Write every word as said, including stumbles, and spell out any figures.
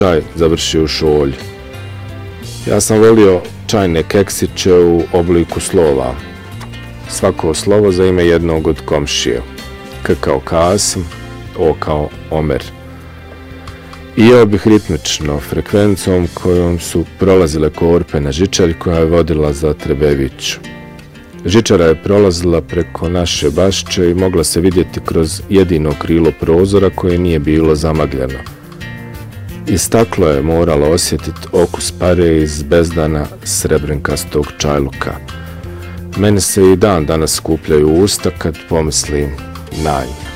čaj završio u šolji. Ja sam volio čajne keksiće u obliku slova. Svako slovo za ime jednog od komšije. K kao Kasim, O kao Omer. I jeo bih ritmično, frekvencom kojom su prolazile korpe na žičari koja je vodila za Trebeviću. Žičara je prolazila preko naše bašče i mogla se vidjeti kroz jedino krilo prozora koje nije bilo zamagljeno. I staklo je moralo osjetiti okus pare iz bezdana srebrenkastog čajluka. Mene se i dan danas skupljaju usta kad pomislim na nju.